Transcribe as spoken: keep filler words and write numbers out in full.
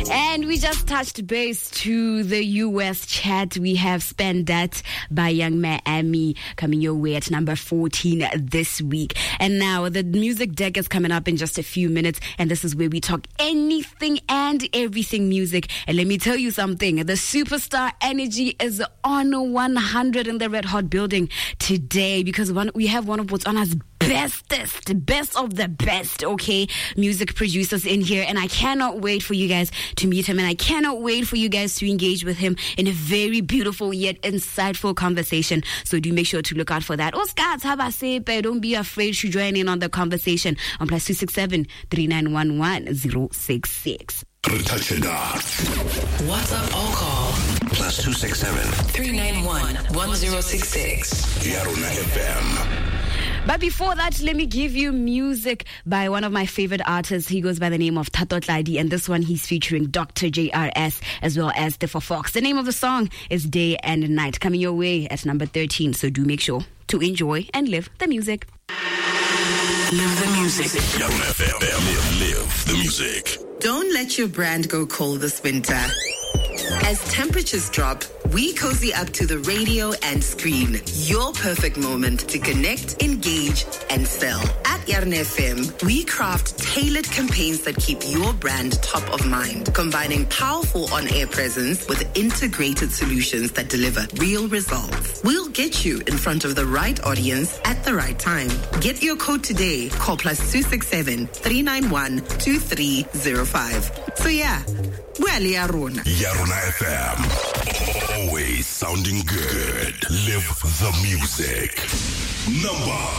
And we just touched base to the U S chat. We have Spend That by Young Miami coming your way at number fourteen this week. And now the music deck is coming up in just a few minutes. And this is where we talk anything and everything music. And let me tell you something. The superstar energy is on one hundred in the Red Hot building today because one, we have one of Botswana's bestest, best of the best, okay, music producers in here. And I cannot wait for you guys to meet him. And I cannot wait for you guys to engage with him in a very beautiful yet insightful conversation. So do make sure to look out for that. Oscar, don't be afraid to join in on the conversation on plus two six seven, three nine one one, zero six six. WhatsApp or call plus two six seven, three nine one, one zero six six. Yarona F M. But before that, let me give you music by one of my favorite artists. He goes by the name of Thato Tladi, and this one he's featuring Doctor J R S as well as Stefan Fox. The name of the song is Day and Night, coming your way at number thirteen. So do make sure to enjoy and live the music. Live the music. Yarona F M. Live, live the music. Don't let your brand go cold this winter. As temperatures drop, we cozy up to the radio and screen. Your perfect moment to connect, engage, and sell. At Yarona F M, we craft tailored campaigns that keep your brand top of mind, combining powerful on-air presence with integrated solutions that deliver real results. We'll get you in front of the right audience at the right time. Get your code today. Call plus two six seven, three nine one, two three zero five. So yeah, well, Yarona. Yarona F M. Always sounding good. Live the music. Number